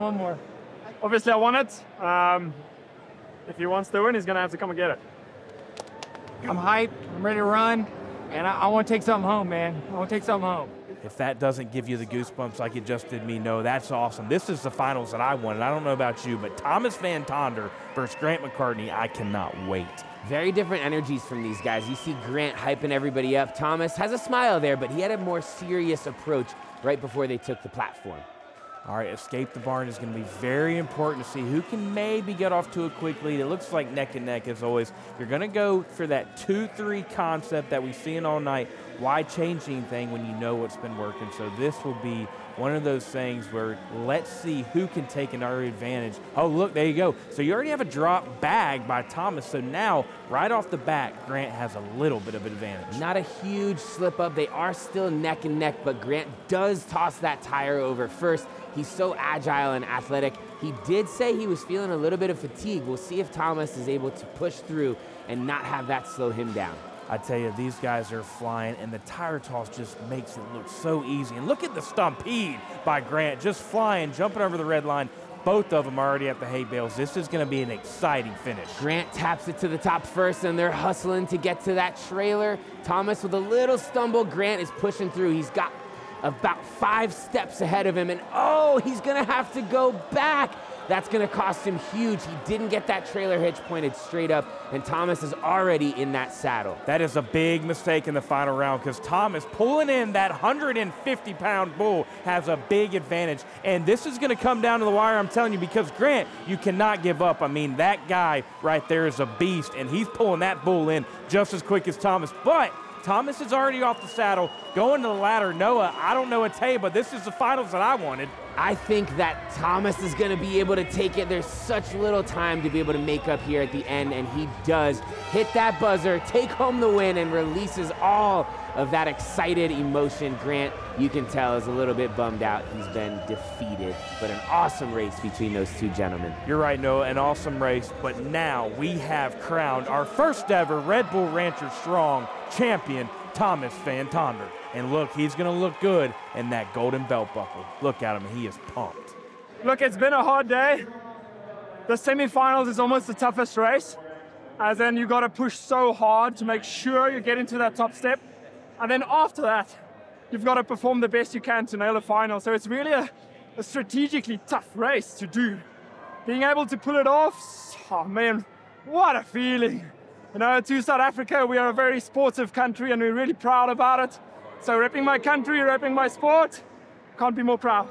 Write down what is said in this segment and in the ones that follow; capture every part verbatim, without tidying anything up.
One more. Obviously, I want it. Um, if he wants to win, he's going to have to come and get it. I'm hyped. I'm ready to run. And I, I want to take something home, man. I want to take something home. If that doesn't give you the goosebumps like it just did me, no, that's awesome. This is the finals that I wanted. I don't know about you, but Thomas Van Tonder versus Grant McCartney, I cannot wait. Very different energies from these guys. You see Grant hyping everybody up. Thomas has a smile there, but he had a more serious approach right before they took the platform. All right, escape the barn is going to be very important to see who can maybe get off to a quick lead. It looks like neck and neck as always. You're going to go for that two three concept that we've seen all night. Why change anything when you know what's been working? So this will be one of those things where let's see who can take an early advantage. Oh, look, there you go. So you already have a drop bag by Thomas. So now, right off the bat, Grant has a little bit of advantage. Not a huge slip up. They are still neck and neck, but Grant does toss that tire over first. He's so agile and athletic. He did say he was feeling a little bit of fatigue. We'll see if Thomas is able to push through and not have that slow him down. I tell you, these guys are flying, and the tire toss just makes it look so easy. And look at the stampede by Grant, just flying, jumping over the red line. Both of them are already at the hay bales. This is going to be an exciting finish. Grant taps it to the top first, and they're hustling to get to that trailer. Thomas with a little stumble. Grant is pushing through. He's got about five steps ahead of him, and oh, he's gonna have to go back. That's gonna cost him huge. He didn't get that trailer hitch pointed straight up, and Thomas is already in that saddle. That is a big mistake in the final round because Thomas pulling in that one hundred fifty pound bull has a big advantage, and this is gonna come down to the wire, I'm telling you, because Grant, you cannot give up. I mean, that guy right there is a beast, and he's pulling that bull in just as quick as Thomas, but Thomas is already off the saddle, going to the ladder. Noah, I don't know what to tell you, but this is the finals that I wanted. I think that Thomas is going to be able to take it. There's such little time to be able to make up here at the end, and he does hit that buzzer, take home the win, and releases all of that excited emotion. Grant, you can tell, is a little bit bummed out. He's been defeated, but an awesome race between those two gentlemen. You're right, Noah, an awesome race, but now we have crowned our first ever Red Bull Rancher Strong champion, Thomas Van Tonder. And look, he's going to look good in that golden belt buckle. Look at him, he is pumped. Look, it's been a hard day. The semifinals is almost the toughest race, as in you got to push so hard to make sure you get into that top step. And then after that, you've got to perform the best you can to nail the final. So it's really a, a strategically tough race to do. Being able to pull it off, oh man, what a feeling. You know, to South Africa, we are a very sportive country and we're really proud about it. So repping my country, repping my sport, can't be more proud.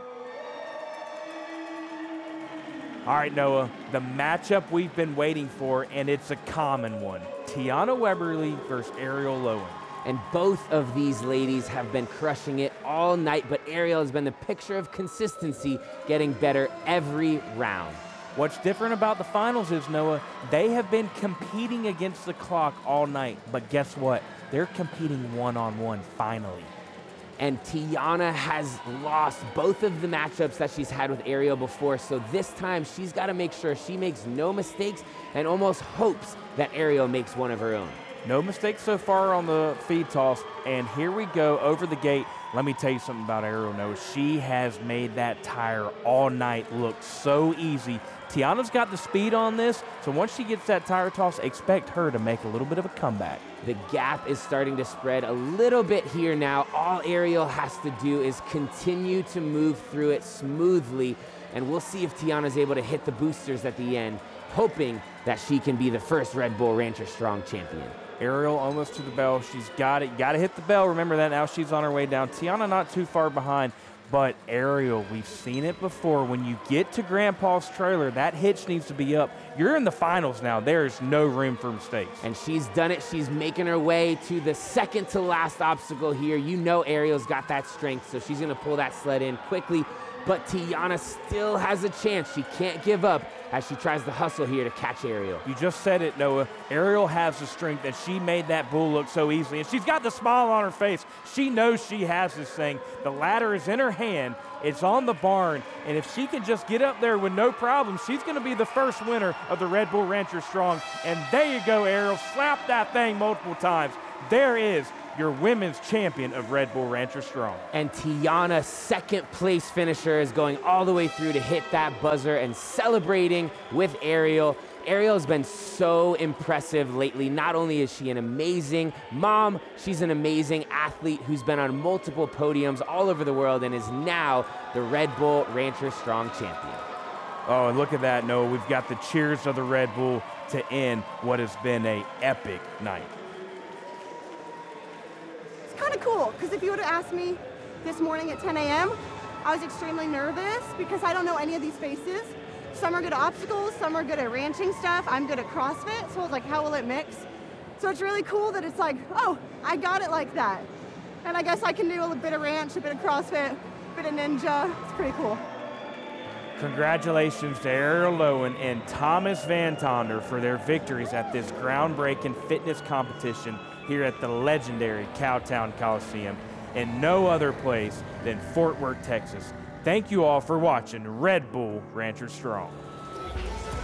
All right, Noah, the matchup we've been waiting for, and it's a common one. Tiana Weberly versus Ariel Lowen. And both of these ladies have been crushing it all night, but Ariel has been the picture of consistency, getting better every round. What's different about the finals is, Noah, they have been competing against the clock all night, but guess what? They're competing one-on-one finally. And Tiana has lost both of the matchups that she's had with Ariel before, so this time she's got to make sure she makes no mistakes and almost hopes that Ariel makes one of her own. No mistakes so far on the feed toss, and here we go over the gate. Let me tell you something about Ariel, Noah. She has made that tire all night look so easy. Tiana's got the speed on this, so once she gets that tire toss, expect her to make a little bit of a comeback. The gap is starting to spread a little bit here now. All Ariel has to do is continue to move through it smoothly, and we'll see if Tiana's able to hit the boosters at the end, hoping that she can be the first Red Bull Rancher Strong champion. Ariel almost to the bell. She's got it. Got to hit the bell. Remember that. Now she's on her way down. Tiana not too far behind. But Ariel, we've seen it before. When you get to Grandpa's trailer, that hitch needs to be up. You're in the finals now. There's no room for mistakes. And she's done it. She's making her way to the second to last obstacle here. You know Ariel's got that strength, so she's going to pull that sled in quickly. But Tiana still has a chance. She can't give up as she tries to hustle here to catch Ariel. You just said it, Noah. Ariel has the strength, and she made that bull look so easily. And she's got the smile on her face. She knows she has this thing. The ladder is in her hand. It's on the barn. And if she can just get up there with no problem, she's going to be the first winner of the Red Bull Rancher Strong. And there you go, Ariel. Slap that thing multiple times. There is your women's champion of Red Bull Rancher Strong. And Tiana, second place finisher, is going all the way through to hit that buzzer and celebrating with Ariel. Ariel has been so impressive lately. Not only is she an amazing mom, she's an amazing athlete who's been on multiple podiums all over the world and is now the Red Bull Rancher Strong champion. Oh, and look at that, Noah. We've got the cheers of the Red Bull to end what has been a epic night. It's kind of cool, because if you would have asked me this morning at ten a m, I was extremely nervous because I don't know any of these faces. Some are good at obstacles, some are good at ranching stuff. I'm good at CrossFit, so I was like, how will it mix? So it's really cool that it's like, oh, I got it like that. And I guess I can do a bit of ranch, a bit of CrossFit, a bit of ninja. It's pretty cool. Congratulations to Ariel Lowen and Thomas Van Tonder for their victories at this groundbreaking fitness competition here at the legendary Cowtown Coliseum, and no other place than Fort Worth, Texas. Thank you all for watching Red Bull Rancher Strong.